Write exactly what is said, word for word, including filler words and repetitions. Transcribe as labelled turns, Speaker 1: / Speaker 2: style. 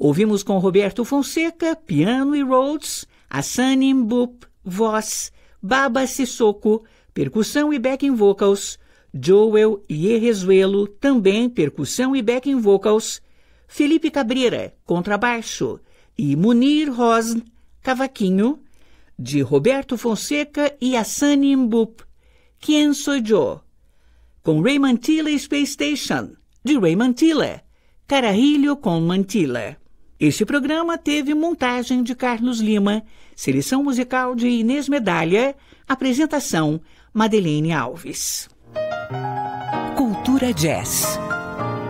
Speaker 1: Ouvimos com Roberto Fonseca, piano e Rhodes, Hassanin Mboup, voz, Baba Sissoko, percussão e backing vocals, Joel Ierezuelo, também percussão e backing vocals, Felipe Cabreira, contrabaixo, e Munir Hosn, cavaquinho, de Roberto Fonseca e Hassanin Mboup, Quien Soy Yo, com Ray Mantilla Space Station, de Ray Mantilla, Carajillo com Mantilla. Este programa teve montagem de Carlos Lima, seleção musical de Inês Medalha, apresentação Madeleine Alves.
Speaker 2: Cultura Jazz.